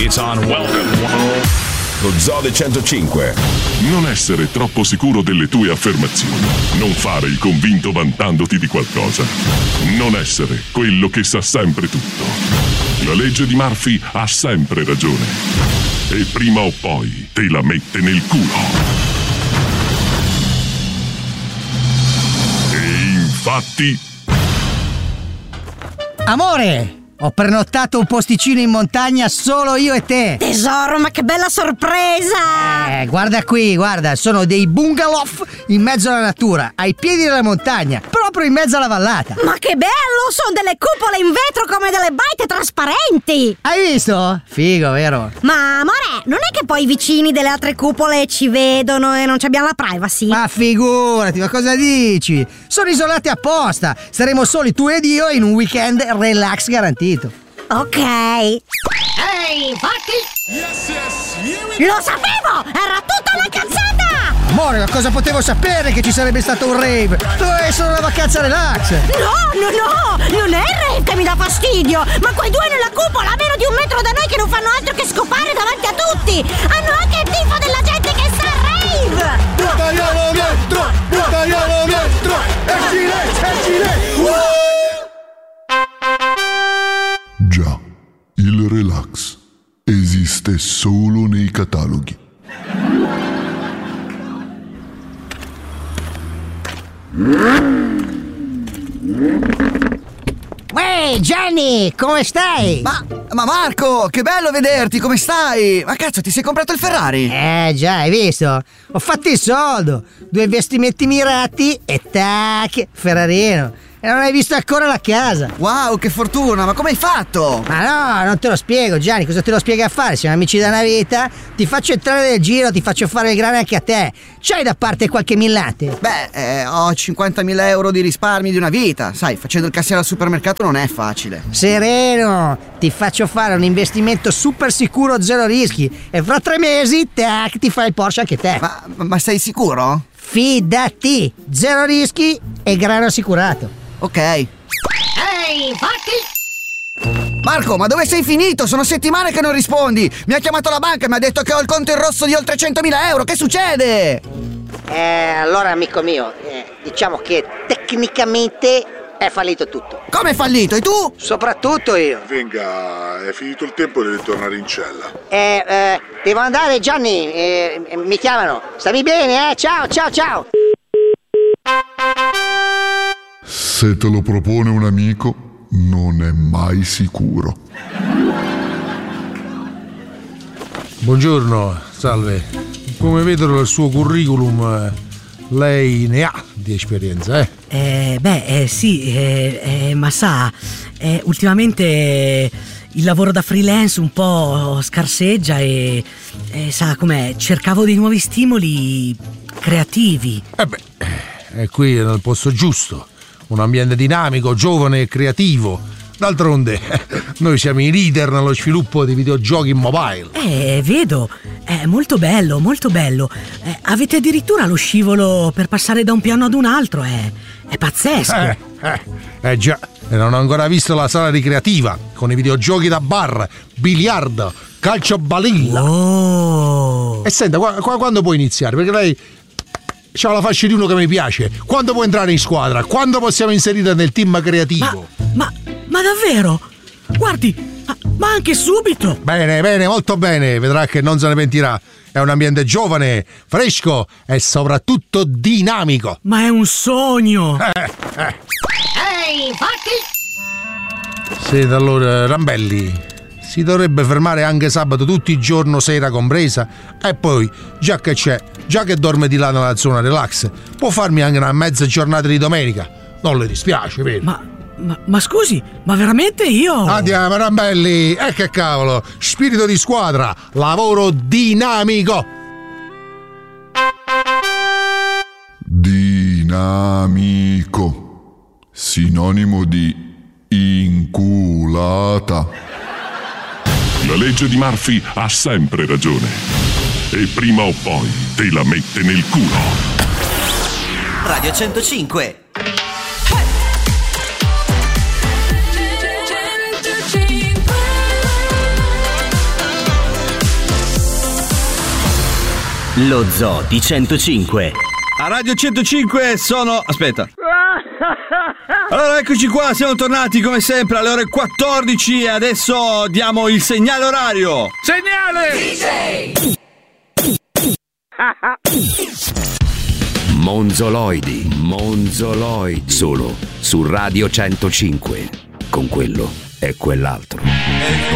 It's on welcome. Lo Zode 105. Non essere troppo sicuro delle tue affermazioni. Non fare il convinto vantandoti di qualcosa. Non essere quello che sa sempre tutto. La legge di Murphy ha sempre ragione. E prima o poi te la mette nel culo. E infatti... Amore! Ho prenotato un posticino in montagna solo io e te. Tesoro, ma che bella sorpresa! Guarda qui, guarda, sono dei bungalow in mezzo alla natura, ai piedi della montagna, proprio in mezzo alla vallata. Ma che bello! Sono delle cupole in vetro come delle baite trasparenti! Hai visto? Figo, vero? Ma amore, non è che poi i vicini delle altre cupole ci vedono e non ci abbiamo la privacy? Ma figurati, ma cosa dici? Sono isolati apposta. Saremo soli tu ed io in un weekend relax garantito. Ok. Ehi, infatti! Lo sapevo! Era tutta una cazzata! Amore, ma cosa potevo sapere che ci sarebbe stato un rave? Doveva essere una vacanza relax. No! Non è il rave che mi dà fastidio! Ma quei due nella cupola a meno di 1 metro da noi che non fanno altro che scopare davanti a tutti! Hanno anche il tifo della gente che sta al rave! Buttaiolo dentro! Escile! Già, il relax esiste solo nei cataloghi. Uè, Gianni, come stai? Ma Marco, che bello vederti, come stai? Ma cazzo, ti sei comprato il Ferrari? Già, hai visto? Ho fatto il soldo, 2 investimenti mirati e tac, Ferrarino. E non hai visto ancora la casa. Wow, che fortuna, ma come hai fatto? Ma no, non te lo spiego, Gianni, cosa te lo spiega a fare? Siamo amici da una vita, ti faccio entrare nel giro, ti faccio fare il grane anche a te. C'hai da parte qualche millante? Beh, ho 50.000 euro di risparmi di una vita. Sai, facendo il cassiere al supermercato non è facile. Sereno, ti faccio fare un investimento super sicuro, 0 rischi. E fra 3 mesi, tac, ti fai il Porsche anche te. Ma sei sicuro? Fidati, 0 rischi e grano assicurato. Ok. Ehi, infatti! Marco, ma dove sei finito? Sono settimane che non rispondi. Mi ha chiamato la banca e mi ha detto che ho il conto in rosso di oltre 100.000 euro. Che succede? Allora, amico mio, diciamo che tecnicamente è fallito tutto. Come è fallito? E tu? Soprattutto io. Venga, è finito il tempo di ritornare in cella. Devo andare, Gianni. Mi chiamano. Stammi bene, Ciao. Se te lo propone un amico, non è mai sicuro. Buongiorno, salve. Come vedo dal suo curriculum, lei ne ha di esperienza, Sì, ma sa, ultimamente il lavoro da freelance un po' scarseggia e sa com'è, cercavo dei nuovi stimoli creativi. È qui nel posto giusto. Un ambiente dinamico, giovane e creativo. D'altronde, noi siamo i leader nello sviluppo di videogiochi mobile. Vedo, è molto bello, molto bello. Avete addirittura lo scivolo per passare da un piano ad un altro, è pazzesco. Già, e non ho ancora visto la sala ricreativa, con i videogiochi da bar, biliardo, calcio balilla. Oh. E senta, quando può iniziare? Perché lei c'ha la fascia di uno che mi piace. Quando può entrare in squadra? Quando possiamo inserire nel team creativo? Ma davvero? Guardi, ma anche subito. Bene, molto bene. Vedrà che non se ne pentirà. È un ambiente giovane, fresco e soprattutto dinamico. Ma è un sogno. Ehi, infatti! Senta, allora, Rambelli, si dovrebbe fermare anche sabato tutti i giorni, sera compresa. E poi, già che dorme di là nella zona relax, può farmi anche una mezza giornata di domenica. Non le dispiace, vero? Ma scusi, ma veramente io? Andiamo, Rambelli, che cavolo, spirito di squadra, lavoro dinamico. Dinamico, sinonimo di inculata. La legge di Murphy ha sempre ragione. E prima o poi te la mette nel culo. Radio 105. Lo Zoo di 105. A Radio 105 sono... Aspetta. Allora eccoci qua, siamo tornati come sempre alle ore 14 e adesso diamo il segnale orario. Segnale! DJ! Monzoloidi, solo su Radio 105. Con quello e quell'altro.